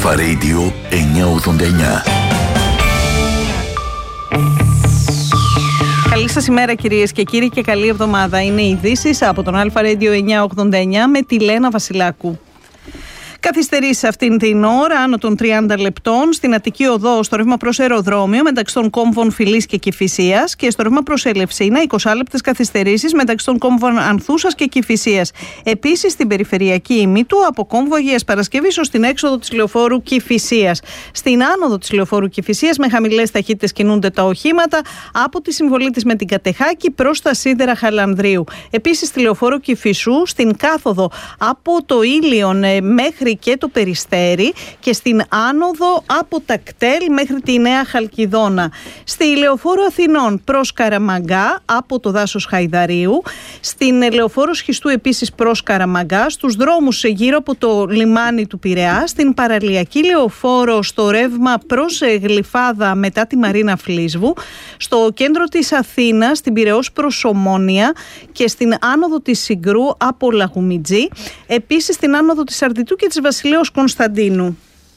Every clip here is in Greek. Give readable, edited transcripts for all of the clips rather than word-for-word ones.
Αλφα Radio 989. Καλή σας ημέρα κυρίες και κύριοι και καλή εβδομάδα. Είναι οι ειδήσεις από τον Αλφα Radio 989 με τη Λένα Βασιλάκου. Καθυστερήσει αυτήν την ώρα, άνω των 30 λεπτών, στην Αττική Οδό, στο ρεύμα προς αεροδρόμιο μεταξύ των κόμβων Φιλής και Κηφισίας και στο ρεύμα προς Ελευσίνα, 20 λεπτές καθυστερήσεις μεταξύ των κόμβων Ανθούσας και Κηφισίας. Επίσης, στην περιφερειακή ημίτου, από κόμβο Αγίας Παρασκευής ως την έξοδο της λεωφόρου Κηφισίας. Στην άνοδο της λεωφόρου Κηφισίας, με χαμηλές ταχύτητες κινούνται τα οχήματα από τη Συμβολή της με την Κατεχάκη προς τα σίδερα Χαλανδρίου. Επίσης, στη λεωφόρο Κηφισού, στην κάθοδο από το Ήλιον μέχρι και το Περιστέρι και στην άνοδο από τα κτέλ μέχρι τη Νέα Χαλκιδόνα. Στη λεωφόρο Αθηνών προς Καραμαγκά από το δάσος Χαϊδαρίου, στην λεωφόρο Σχιστού επίσης προς Καραμαγκά, στους δρόμους γύρω από το λιμάνι του Πειραιά, στην παραλιακή λεωφόρο στο ρεύμα προς Γλυφάδα μετά τη Μαρίνα Φλίσβου, στο κέντρο της Αθήνας, στην Πειραιώς προς Ομόνια και στην άνοδο της Συγκρού από Λαγουμιτζή, επίσης στην άνοδο της Αρδιτού και της Βασιλέως Κωνσταντίνου.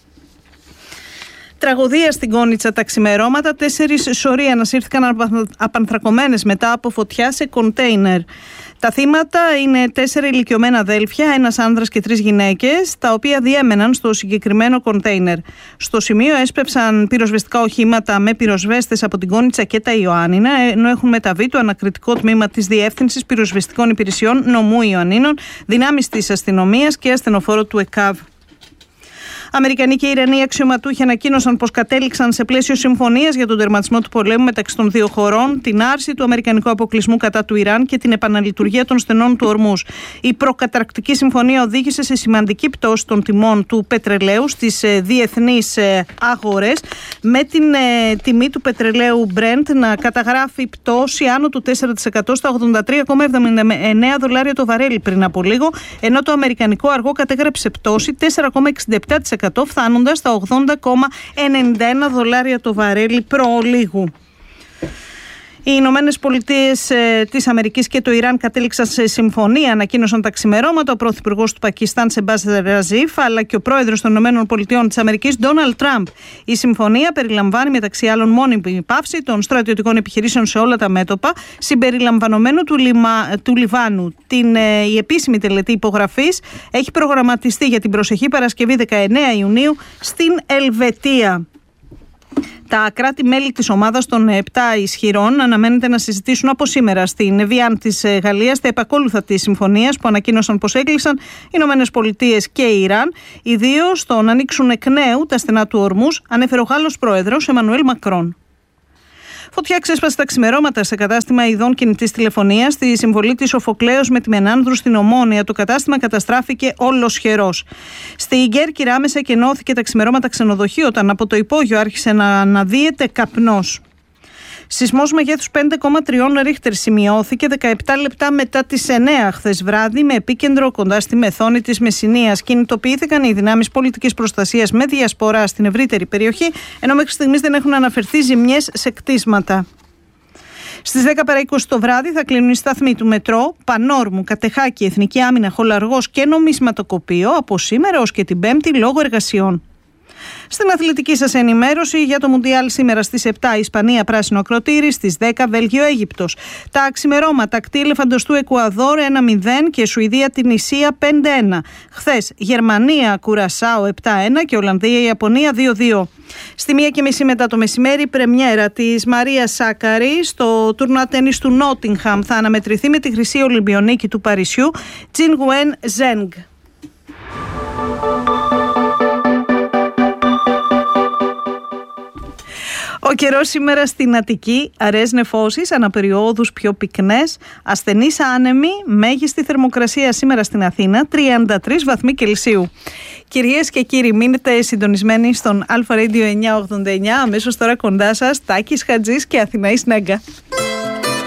Τραγωδία στην Κόνιτσα τα ξημερώματα. 4 σωροί ανασύρθηκαν απανθρακωμένες μετά από φωτιά σε κοντέινερ. Τα θύματα είναι 4 ηλικιωμένα αδέλφια, 1 άνδρας και 3 γυναίκες, τα οποία διέμεναν στο συγκεκριμένο κοντέινερ. Στο σημείο έσπευσαν πυροσβεστικά οχήματα με πυροσβέστες από την Κόνιτσα και τα Ιωάννινα, ενώ έχουν μεταβεί το ανακριτικό τμήμα της Διεύθυνσης Πυροσβεστικών Υπηρεσιών Νομού Ιωαννίνων, δυνάμεις της αστυνομίας και ασθενοφόρο του ΕΚΑΒ. Αμερικανοί και Ιρανοί αξιωματούχοι ανακοίνωσαν πως κατέληξαν σε πλαίσιο συμφωνίας για τον τερματισμό του πολέμου μεταξύ των δύο χωρών, την άρση του αμερικανικού αποκλεισμού κατά του Ιράν και την επαναλειτουργία των στενών του Ορμούζ. Η προκαταρκτική συμφωνία οδήγησε σε σημαντική πτώση των τιμών του πετρελαίου στις διεθνείς αγορές, με την τιμή του πετρελαίου Brent να καταγράφει πτώση άνω του 4% στα $83,79 το βαρέλι πριν από λίγο, ενώ το αμερικανικό αργό κατέγραψε πτώση 4,67%, φτάνοντας στα $80,91 το βαρέλι προλίγου. Οι Ηνωμένες Πολιτείες της Αμερικής και το Ιράν κατέληξαν σε συμφωνία, ανακοίνωσαν τα ξημερώματα ο πρωθυπουργός του Πακιστάν Σεμπάς Ραζίφ, αλλά και ο πρόεδρος των Ηνωμένων Πολιτειών της Αμερικής Ντόναλντ Τραμπ. Η συμφωνία περιλαμβάνει μεταξύ άλλων μόνιμη πάυση των στρατιωτικών επιχειρήσεων σε όλα τα μέτωπα, συμπεριλαμβανομένου του Λιβάνου. Η επίσημη τελετή υπογραφής έχει προγραμματιστεί για την προσεχή Παρασκευή 19 Ιουνίου στην Ελβετία. Τα κράτη-μέλη της ομάδας των 7 ισχυρών αναμένεται να συζητήσουν από σήμερα στην Βιάν της Γαλλίας τα επακόλουθα της συμφωνίας που ανακοίνωσαν πως έκλεισαν οι Ηνωμένες Πολιτείες και η Ιράν, ιδίως στο να ανοίξουν εκ νέου τα στενά του Ορμούζ, ανέφερε ο Γάλλος πρόεδρος Εμμανουέλ Μακρόν. Φωτιά ξέσπασε τα ξημερώματα σε κατάστημα ειδών κινητής τηλεφωνίας στη Συμβολή της Σοφοκλέως με τη Μενάνδρου στην Ομόνια. Το κατάστημα καταστράφηκε ολοσχερός. Στη Κέρκυρα άμεσα κενώθηκε τα ξημερώματα ξενοδοχείο όταν από το υπόγειο άρχισε να αναδύεται καπνός. Σεισμός μεγέθους 5,3 ρίχτερ σημειώθηκε 17 λεπτά μετά τις 9 χθες βράδυ με επίκεντρο κοντά στη Μεθόνη της Μεσσηνίας. Κινητοποιήθηκαν οι δυνάμεις πολιτικής προστασίας με διασπορά στην ευρύτερη περιοχή, ενώ μέχρι στιγμής δεν έχουν αναφερθεί ζημιές σε κτίσματα. Στις 10 παρά 20 το βράδυ θα κλείνουν οι σταθμοί του μετρό, Πανόρμου, Κατεχάκη, Εθνική Άμυνα, Χολαργός και Νομισματοκοπείο από σήμερα ως και την Πέμπτη λόγω εργασιών. Στην αθλητική σας ενημέρωση για το Μουντιάλ σήμερα στις 7 Ισπανία πράσινο ακροτήρι, στις 10 Βέλγιο Αίγυπτος. Τα ξημερώματα ακτή Ελεφαντοστού Εκουαδόρ 1-0 και Σουηδία Τινησία 5-1. Χθες Γερμανία Κουρασάο 7-1 και Ολλανδία Ιαπωνία 2-2. Στη 1:30 μετά το μεσημέρι πρεμιέρα της Μαρία Σάκαρη στο τουρνουά τένις του Νότιγχαμ θα αναμετρηθεί με τη χρυσή Ολυμπιονίκη του Παρισιού Τζιν Γουέν Ζένγκ. Ο καιρός σήμερα στην Αττική, αραιές νεφώσεις, αναπεριόδους πιο πυκνές, ασθενείς άνεμοι, μέγιστη θερμοκρασία σήμερα στην Αθήνα, 33 βαθμοί Κελσίου. Κυρίες και κύριοι, μείνετε συντονισμένοι στον Αλφα Radio 989, αμέσως τώρα κοντά σας, Τάκης Χατζής και Αθηναής Νέγκα.